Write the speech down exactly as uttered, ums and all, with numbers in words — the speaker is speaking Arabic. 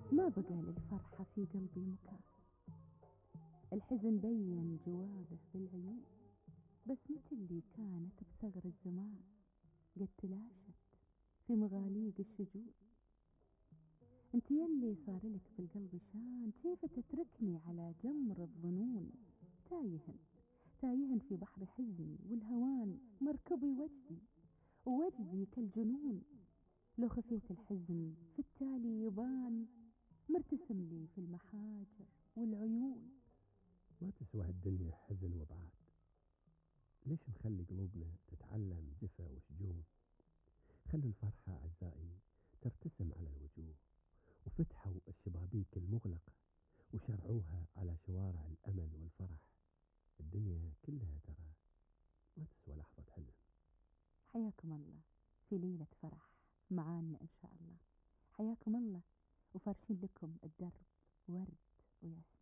ما بقى للفرحة في قلبي مكان، الحزن بين جوابه بالعيون، بسمة اللي كانت بثغر الزمان قد تلاشت في مغاليق الشجون. انت يلي صار لك بالقلب شان، كيف تتركني على جمر الظنون؟ تايهن تايهن في بحر حزني، والهوان مركبي وجدي، ووجدي كالجنون. لو خفيت الحزن في التالي يبان، مرتسم لي في المحاجر والعيون. ما تسوى الدنيا حزن وبعاد، ليش نخلي قلوبنا تتعلم جفا وشجون؟ خلوا الفرحة أعزائي ترتسم على الوجوه، وفتحوا الشبابيك المغلقة وشرعوها على شوارع الأمل والفرح. الدنيا كلها ترى ما تسوى لحظة حزن. حياكم الله في ليلة فرح معانا إن شاء الله. حياكم الله، وفارشين لكم الدرب ورد وياسمين.